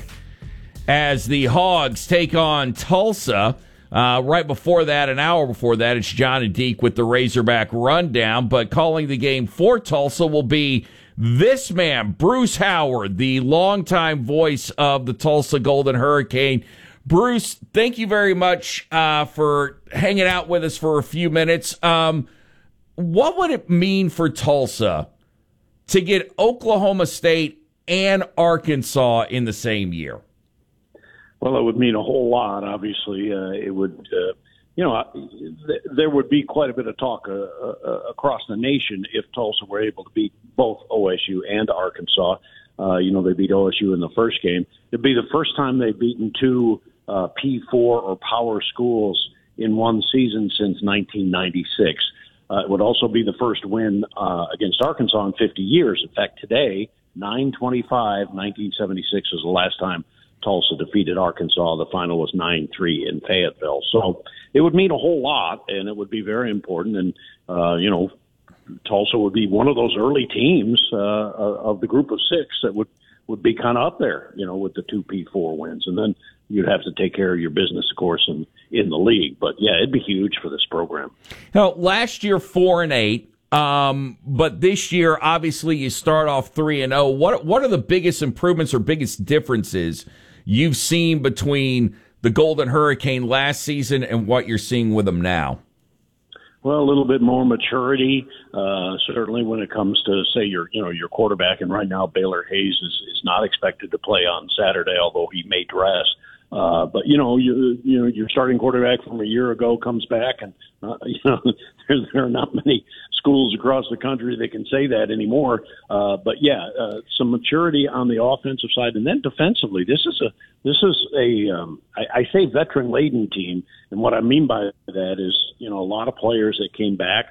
as the Hogs take on Tulsa. Uh, right before that, an hour before that, it's John and Deke with the Razorback Rundown. But calling the game for Tulsa will be this man, Bruce Howard, the longtime voice of the Tulsa Golden Hurricane. Bruce, thank you very much uh, for hanging out with us for a few minutes. Um, what would it mean for Tulsa to get Oklahoma State and Arkansas in the same year? Well, it would mean a whole lot, obviously. Uh, it would, uh, you know, th- there would be quite a bit of talk uh, uh, across the nation if Tulsa were able to beat both O S U and Arkansas. Uh, you know, they beat O S U in the first game. It'd be the first time they've beaten two uh, P four or power schools in one season since nineteen ninety-six. Uh, it would also be the first win uh, against Arkansas in fifty years. In fact, today, nine twenty-five, nineteen seventy-six was the last time Tulsa defeated Arkansas. The final was nine three in Fayetteville. So it would mean a whole lot, and it would be very important. And, uh, you know, Tulsa would be one of those early teams uh, of the group of six that would, would be kind of up there, you know, with the two P four wins. And then you'd have to take care of your business, of course, in, in the league. But, yeah, it'd be huge for this program. Now, last year, four and eight. Um, but this year, obviously, you start off three and oh. What what are the biggest improvements or biggest differences you've seen between the Golden Hurricane last season and what you're seeing with them now? Well, a little bit more maturity, uh, certainly when it comes to, say, your you know your quarterback. And right now, Baylor Hayes is, is not expected to play on Saturday, although he may dress. Uh, but you know, you you know, your starting quarterback from a year ago comes back, and uh, you know, there, there are not many schools across the country that can say that anymore. Uh, but yeah, uh, some maturity on the offensive side, and then defensively, this is a this is a um, I, I say veteran laden team, and what I mean by that is you know a lot of players that came back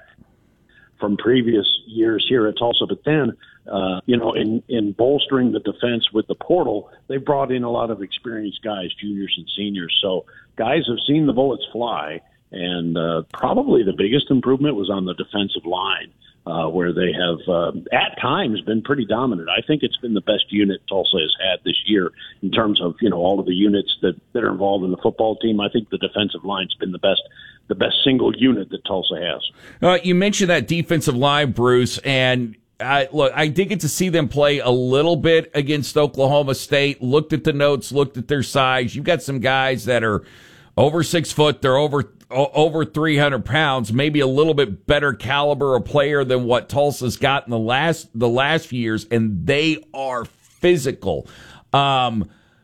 from previous years here at Tulsa, but then. Uh, you know, in, in bolstering the defense with the portal, they brought in a lot of experienced guys, juniors and seniors. So guys have seen the bullets fly, and uh, probably the biggest improvement was on the defensive line, uh, where they have, uh, at times, been pretty dominant. I think it's been the best unit Tulsa has had this year in terms of, you know, all of the units that, that are involved in the football team. I think the defensive line's been the best the best single unit that Tulsa has. Uh, you mentioned that defensive line, Bruce, and I, look, I did get to see them play a little bit against Oklahoma State, looked at the notes, looked at their size. You've got some guys that are over six foot, they're over over three hundred pounds, maybe a little bit better caliber of player than what Tulsa's got in the last the last few years, and they are physical. Um,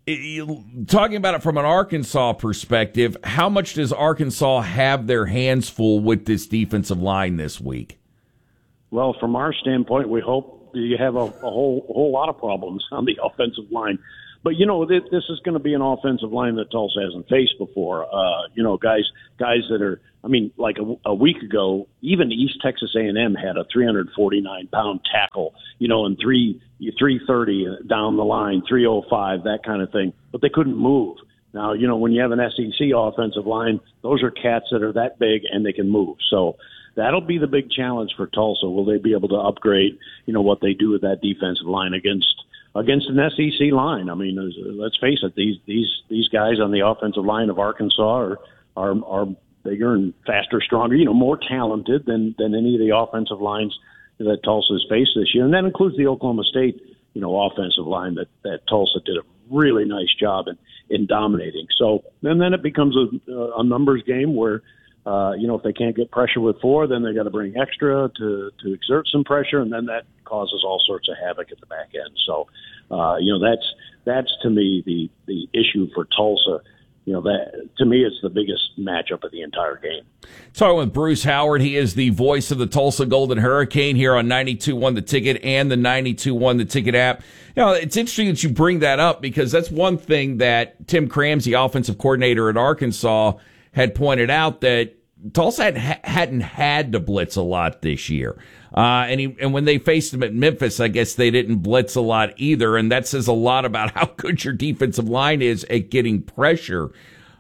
talking about it from an Arkansas perspective, how much does Arkansas have their hands full with this defensive line this week? Well, from our standpoint, we hope you have a, a whole a whole lot of problems on the offensive line. But, you know, this, this is going to be an offensive line that Tulsa hasn't faced before. Uh, you know, guys guys that are, I mean, like a, a week ago, even East Texas A and M had a three forty-nine pound tackle, you know, and three three thirty down the line, three oh five, that kind of thing. But they couldn't move. Now, you know, when you have an S E C offensive line, those are cats that are that big and they can move. So that'll be the big challenge for Tulsa. Will they be able to upgrade, you know, what they do with that defensive line against against an S E C line? I mean, let's face it, these these these guys on the offensive line of Arkansas are are, are bigger and faster, stronger, you know, more talented than, than any of the offensive lines that Tulsa has faced this year. And that includes the Oklahoma State, you know, offensive line that, that Tulsa did a really nice job in, in dominating. So, and then it becomes a, a numbers game where, uh, you know, if they can't get pressure with four, then they got to bring extra to, to exert some pressure. And then that causes all sorts of havoc at the back end. So, uh, you know, that's, that's to me the, the issue for Tulsa. You know, that to me, it's the biggest matchup of the entire game. Talking with Bruce Howard. He is the voice of the Tulsa Golden Hurricane here on ninety-two point one The Ticket and the ninety-two point one The Ticket app. You know, it's interesting that you bring that up because that's one thing that Tim Cramsey, offensive coordinator at Arkansas, had pointed out, that Tulsa had, hadn't had to blitz a lot this year. Uh, and he, and when they faced him at Memphis, I guess they didn't blitz a lot either. And that says a lot about how good your defensive line is at getting pressure.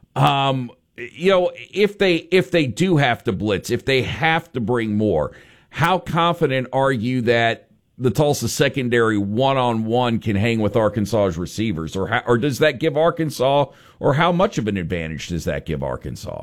Um, you know, if they, if they do have to blitz, if they have to bring more, how confident are you that the Tulsa secondary one-on-one can hang with Arkansas's receivers? Or how, or does that give Arkansas, or how much of an advantage does that give Arkansas?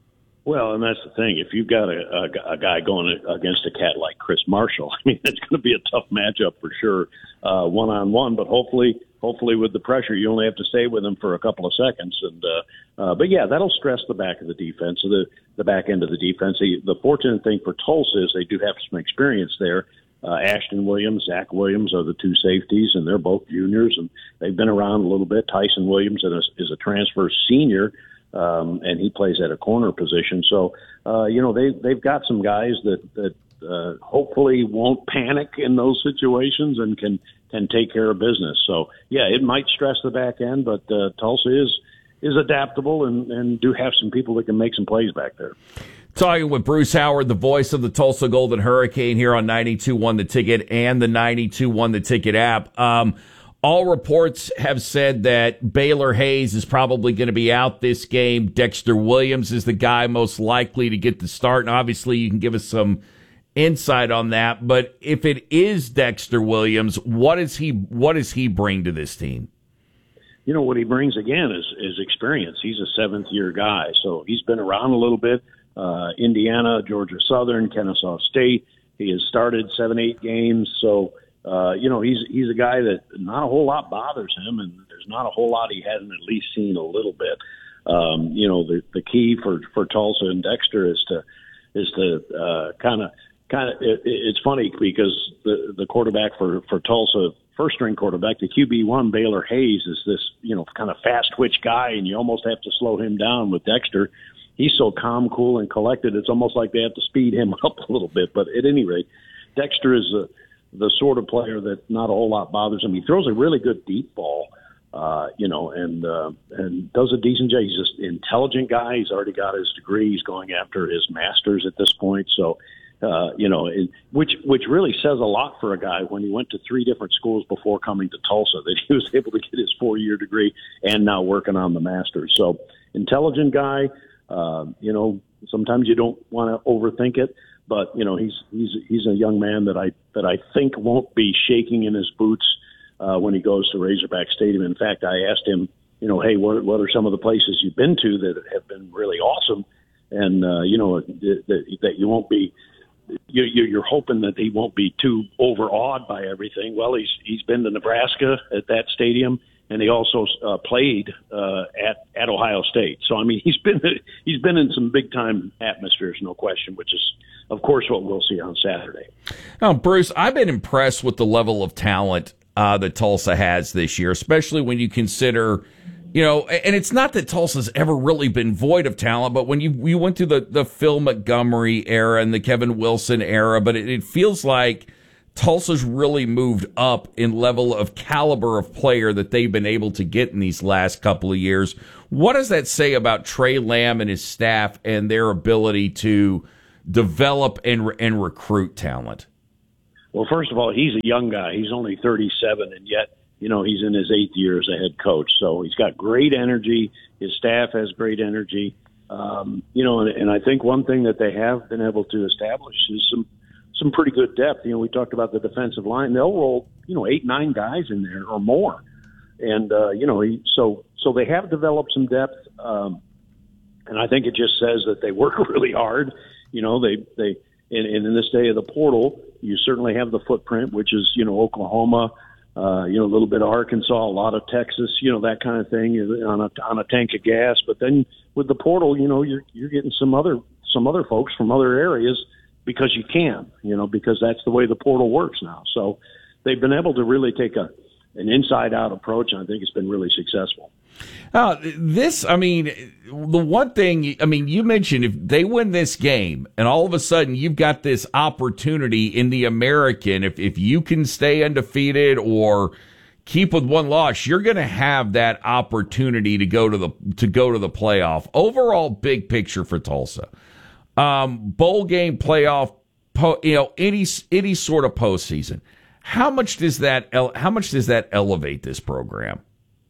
Well, and that's the thing. If you've got a, a, a guy going against a cat like Chris Marshall, I mean, it's going to be a tough matchup for sure, uh, one-on-one. But hopefully, hopefully with the pressure, you only have to stay with him for a couple of seconds. And uh, uh, but yeah, that'll stress the back of the defense, the the back end of the defense. The, the fortunate thing for Tulsa is they do have some experience there. Uh, Ashton Williams, Zach Williams are the two safeties, and they're both juniors, and they've been around a little bit. Tyson Williams is a transfer senior. Um, and he plays at a corner position. So, uh, you know, they, they've got some guys that, that uh, hopefully won't panic in those situations and can, can take care of business. So, yeah, it might stress the back end, but uh, Tulsa is is adaptable and, and do have some people that can make some plays back there. Talking with Bruce Howard, the voice of the Tulsa Golden Hurricane here on ninety-two point one The Ticket and the ninety-two point one The Ticket app. Um, All reports have said that Baylor Hayes is probably going to be out this game. Dexter Williams is the guy most likely to get the start. And obviously you can give us some insight on that. But if it is Dexter Williams, what is he, what does he bring to this team? You know, what he brings again is, is experience. He's a seventh year guy. So he's been around a little bit. Uh, Indiana, Georgia Southern, Kennesaw State. He has started seven, eight games. So, Uh, you know, he's he's a guy that not a whole lot bothers him, and there's not a whole lot he hasn't at least seen a little bit. Um, you know, the the key for, for Tulsa and Dexter is to is to kind of kind of. It, it's funny because the the quarterback for for Tulsa, first string quarterback, the Q B one, Baylor Hayes, is this you know kind of fast twitch guy, and you almost have to slow him down. With Dexter, he's so calm, cool, and collected. It's almost like they have to speed him up a little bit. But at any rate, Dexter is a the sort of player that not a whole lot bothers him. He throws a really good deep ball, uh, you know, and uh, and does a decent job. He's just an intelligent guy. He's already got his degree. He's going after his master's at this point. So, uh, you know, it, which which really says a lot for a guy when he went to three different schools before coming to Tulsa, that he was able to get his four-year degree and now working on the master's. So, intelligent guy. Uh, you know, sometimes you don't want to overthink it. But you know he's he's he's a young man that I that I think won't be shaking in his boots uh, when he goes to Razorback Stadium. In fact, I asked him, you know, hey, what what are some of the places you've been to that have been really awesome, and uh, you know that, that you won't be you, you're hoping that he won't be too overawed by everything. Well, he's he's been to Nebraska at that stadium, and he also uh, played uh, at at Ohio State. So I mean, he's been he's been in some big time atmospheres, no question. Which is, of course, what we'll see on Saturday. Now, Bruce, I've been impressed with the level of talent uh, that Tulsa has this year, especially when you consider, you know, and it's not that Tulsa's ever really been void of talent, but when you, you went through the, the Phil Montgomery era and the Kevin Wilson era, but it, it feels like Tulsa's really moved up in level of caliber of player that they've been able to get in these last couple of years. What does that say about Trey Lamb and his staff and their ability to develop and and recruit talent? Well, first of all, he's a young guy. He's only thirty-seven, and yet, you know, he's in his eighth year as a head coach. So he's got great energy. His staff has great energy. Um, you know, and, and I think one thing that they have been able to establish is some some pretty good depth. You know, we talked about the defensive line. They'll roll, you know, eight, nine guys in there or more. And, uh, you know, he, so so they have developed some depth. Um, and I think it just says that they work really hard. You know, they, they and, and in this day of the portal, you certainly have the footprint, which is, you know, Oklahoma, uh, you know, a little bit of Arkansas, a lot of Texas, you know, that kind of thing on a, on a tank of gas. But then with the portal, you know, you're, you're getting some other, some other folks from other areas because you can, you know, because that's the way the portal works now. So they've been able to really take a, an inside-out approach, and I think it's been really successful. Uh, this, I mean, the one thing, I mean, you mentioned if they win this game, and all of a sudden you've got this opportunity in the American, if, if you can stay undefeated or keep with one loss, you're going to have that opportunity to go to the to go to the playoff. Overall, big picture for Tulsa, um, bowl game, playoff, po, you know, any any sort of postseason. How much does that how much does that elevate this program?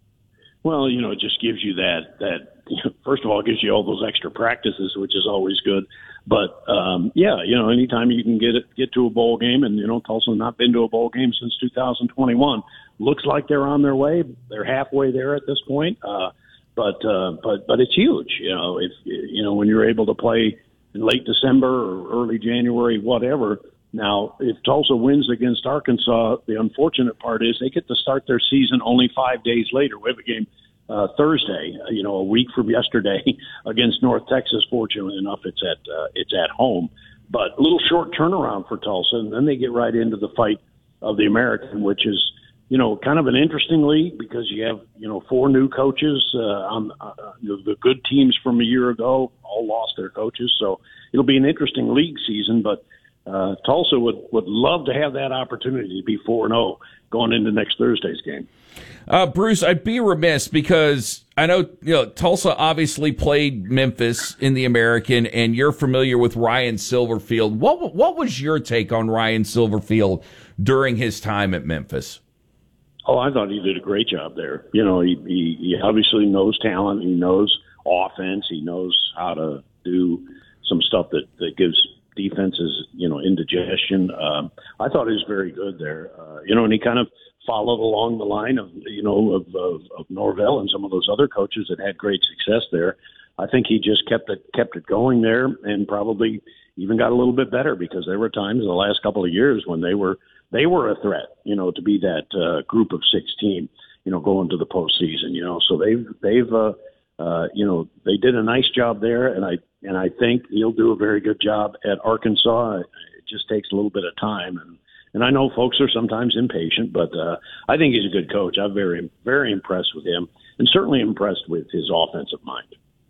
Well, you know, it just gives you that that you know, first of all, it gives you all those extra practices, which is always good. But um, yeah, you know, anytime you can get it, get to a bowl game, and you know, Tulsa's not been to a bowl game since two thousand twenty-one. Looks like they're on their way. They're halfway there at this point. Uh, but uh, but but it's huge. You know, if you know when you're able to play in late December or early January, whatever. Now, if Tulsa wins against Arkansas, the unfortunate part is they get to start their season only five days later. We have a game uh, Thursday, you know, a week from yesterday against North Texas. Fortunately enough, it's at uh, it's at home, but a little short turnaround for Tulsa, and then they get right into the fight of the American, which is, you know, kind of an interesting league because you have, you know, four new coaches. Uh, on uh, the good teams from a year ago all lost their coaches, so it'll be an interesting league season, but. Uh, Tulsa would, would love to have that opportunity to be four and oh going into next Thursday's game. Uh, Bruce, I'd be remiss because I know, you know, Tulsa obviously played Memphis in the American, and you're familiar with Ryan Silverfield. What what was your take on Ryan Silverfield during his time at Memphis? Oh, I thought he did a great job there. You know, he, he, he obviously knows talent. He knows offense. He knows how to do some stuff that, that gives defenses, you know, indigestion. Um, I thought he was very good there. Uh, you know, and he kind of followed along the line of, you know, of, of, of Norvell and some of those other coaches that had great success there. I think he just kept it kept it going there, and probably even got a little bit better because there were times in the last couple of years when they were they were a threat, you know, to be that uh, group of six team, you know, going to the postseason. You know, so they've they've uh, uh, you know they did a nice job there, and I. And I think he'll do a very good job at Arkansas. It just takes a little bit of time. And, and I know folks are sometimes impatient, but uh, I think he's a good coach. I'm very, very impressed with him, and certainly impressed with his offensive mind.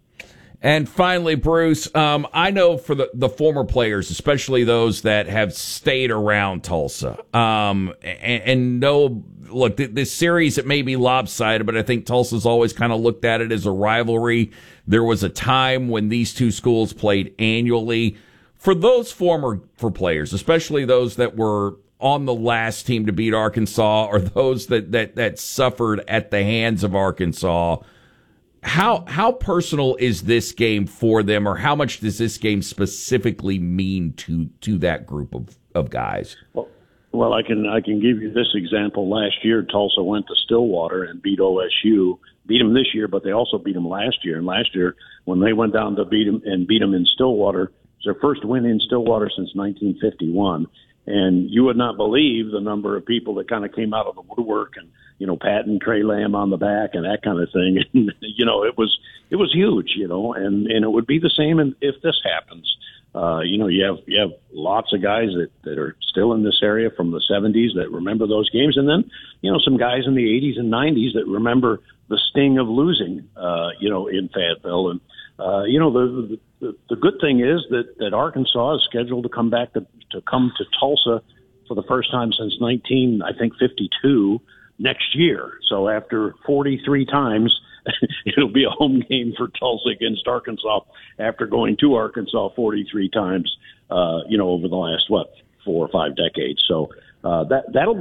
And finally, Bruce, um, I know for the, the former players, especially those that have stayed around Tulsa, um, and, and know, look, th- this series, it may be lopsided, but I think Tulsa's always kind of looked at it as a rivalry. There was a time when these two schools played annually. For those former for players, especially those that were on the last team to beat Arkansas or those that, that, that suffered at the hands of Arkansas, How how personal is this game for them, or how much does this game specifically mean to to that group of, of guys? Well, well, I can I can give you this example. Last year, Tulsa went to Stillwater and beat O S U. Beat them this year, but they also beat them last year. And last year, when they went down to beat them and beat them in Stillwater, it was their first win in Stillwater since nineteen fifty-one. And you would not believe the number of people that kind of came out of the woodwork and, you know, patting Trey Lamb on the back and that kind of thing. And, you know, it was it was huge, you know, and, and it would be the same if this happens. Uh, you know, you have you have lots of guys that, that are still in this area from the seventies that remember those games, and then you know some guys in the eighties and nineties that remember the sting of losing, uh, you know, in Fayetteville. And uh, you know, the, the the good thing is that that Arkansas is scheduled to come back to to come to Tulsa for the first time since nineteen, I think fifty-two next year. So after forty-three times. It'll be a home game for Tulsa against Arkansas after going to Arkansas forty-three times, uh, you know, over the last, what, four or five decades. So uh, that, that'll be